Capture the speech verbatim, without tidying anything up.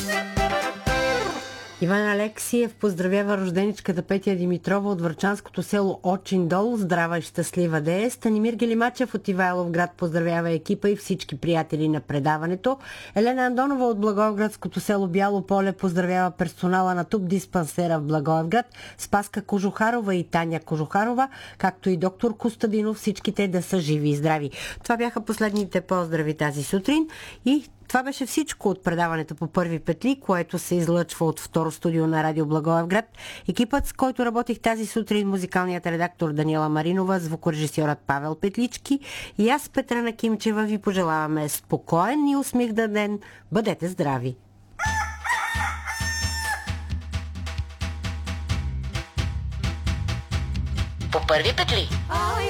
Иван Алексиев поздравява рожденичката Петя Димитрова от врачанското село Очин дол. Здрава и щастлива да е. Станимир Гелимачев от Ивайловград поздравява екипа и всички приятели на предаването. Елена Андонова от Благоевградското село Бяло поле поздравява персонала на ТУП диспансера в Благоевград, Спаска Кожухарова и Таня Кожухарова, както и доктор Костадинов, всичките да са живи и здрави. Това бяха последните поздрави тази сутрин и това беше всичко от предаването по Първи петли, което се излъчва от второ студио на Радио Благоевград. Екипът, с който работих тази сутрин, музикалният редактор Даниела Маринова, звукорежисьорът Павел Петлички и аз, Петрана Кимчева, ви пожелаваме спокоен и усмихнат ден. Бъдете здрави! По Първи петли.